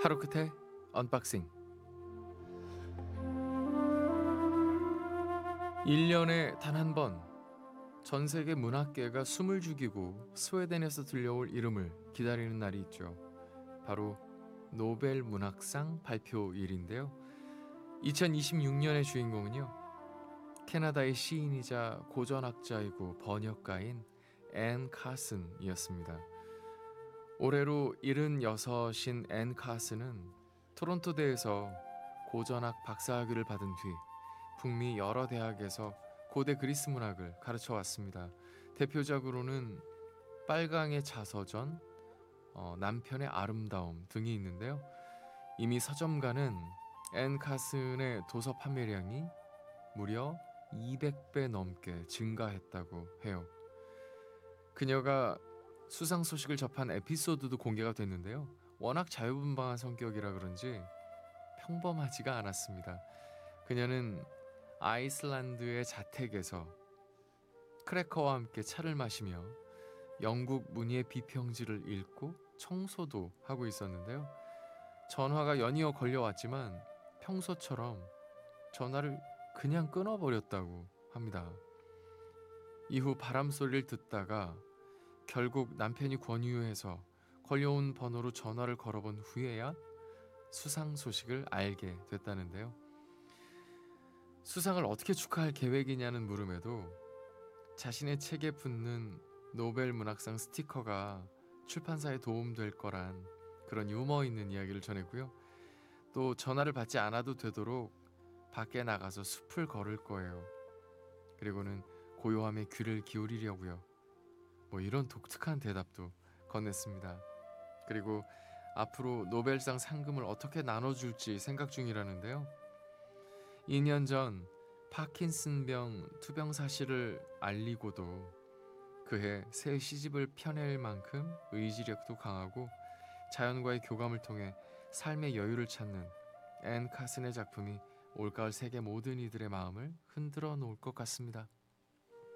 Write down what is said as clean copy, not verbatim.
하루 끝에 언박싱. 1년에 단 한 번 전 세계 문학계가 숨을 죽이고 스웨덴에서 들려올 이름을 기다리는 날이 있죠. 바로 노벨 문학상 발표일인데요. 2026년의 주인공은요, 캐나다의 시인이자 고전학자이고 번역가인 앤 카슨이었습니다. 올해로 76인 앤 카슨은 토론토대에서 고전학 박사학위를 받은 뒤 북미 여러 대학에서 고대 그리스 문학을 가르쳐 왔습니다. 대표작으로는 빨강의 자서전, 남편의 아름다움 등이 있는데요. 이미 서점가는 앤 카슨의 도서 판매량이 무려 200배 넘게 증가했다고 해요. 그녀가 수상 소식을 접한 에피소드도 공개가 됐는데요. 워낙 자유분방한 성격이라 그런지 평범하지가 않았습니다. 그녀는 아이슬란드의 자택에서 크래커와 함께 차를 마시며 영국 문예 비평지를 읽고 청소도 하고 있었는데요. 전화가 연이어 걸려왔지만 평소처럼 전화를 그냥 끊어버렸다고 합니다. 이후 바람 소리를 듣다가 결국 남편이 권유해서 걸려온 번호로 전화를 걸어본 후에야 수상 소식을 알게 됐다는데요. 수상을 어떻게 축하할 계획이냐는 물음에도 자신의 책에 붙는 노벨 문학상 스티커가 출판사에 도움될 거란 그런 유머 있는 이야기를 전했고요. 또 전화를 받지 않아도 되도록 밖에 나가서 숲을 걸을 거예요. 그리고는 고요함에 귀를 기울이려고요. 뭐 이런 독특한 대답도 건넸습니다. 그리고 앞으로 노벨상 상금을 어떻게 나눠줄지 생각 중이라는데요. 2년 전 파킨슨병 투병 사실을 알리고도 그해 새 시집을 펴낼 만큼 의지력도 강하고 자연과의 교감을 통해 삶의 여유를 찾는 앤 카슨의 작품이 올가을 세계 모든 이들의 마음을 흔들어 놓을 것 같습니다.